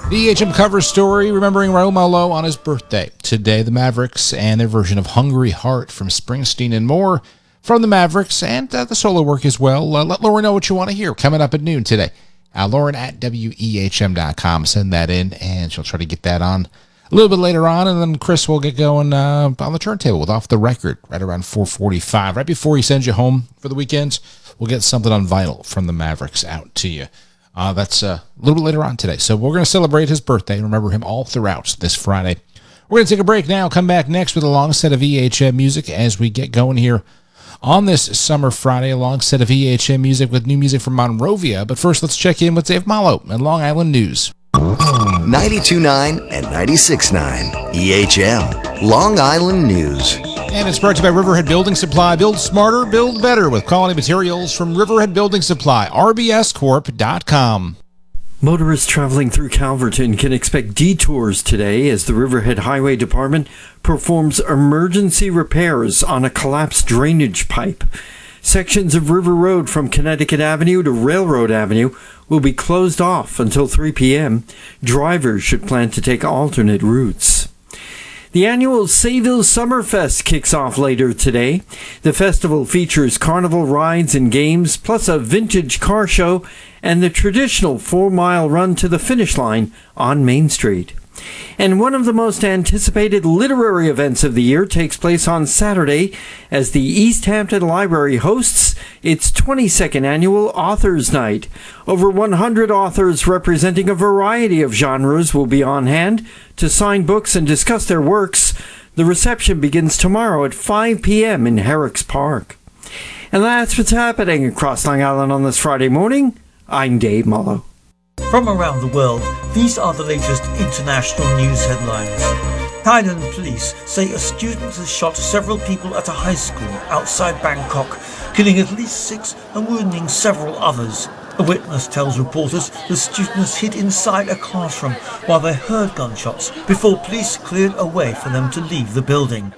The EHM cover story remembering Raul Malo on his birthday. Today, the Mavericks and their version of Hungry Heart from Springsteen and more from the Mavericks and the solo work as well. Let Lauren know what you want to hear coming up at noon today. Lauren at WEHM.com. Send that in, and she'll try to get that on a little bit later on, and then Chris will get going on the turntable with Off the Record right around 4:45. Right before he sends you home for the weekends, we'll get something on vinyl from the Mavericks out to you. That's a little bit later on today. So we're going to celebrate his birthday and remember him all throughout this Friday. We're going to take a break now. Come back next with a long set of EHM music as we get going here on this summer Friday. A long set of EHM music with new music from Monrovia. But first, let's check in with Dave Malo and Long Island News. 92.9 and 96.9 EHM Long Island News. And it's brought to you by Riverhead Building Supply. Build smarter, build better with quality materials from Riverhead Building Supply. RBScorp.com. Motorists traveling through Calverton can expect detours today as the Riverhead Highway Department performs emergency repairs on a collapsed drainage pipe. Sections of River Road from Connecticut Avenue to Railroad Avenue will be closed off until 3 p.m. Drivers should plan to take alternate routes. The annual Sayville Summerfest kicks off later today. The festival features carnival rides and games, plus a vintage car show and the traditional 4-mile run to the finish line on Main Street. And one of the most anticipated literary events of the year takes place on Saturday as the East Hampton Library hosts its 22nd annual Authors Night. Over 100 authors representing a variety of genres will be on hand to sign books and discuss their works. The reception begins tomorrow at 5 p.m. in Herrick's Park. And that's what's happening across Long Island on this Friday morning. I'm Dave Mullo. From around the world, these are the latest international news headlines. Thailand police say a student has shot several people at a high school outside Bangkok, killing at least 6 and wounding several others. A witness tells reporters the students hid inside a classroom while they heard gunshots before police cleared a way for them to leave the building.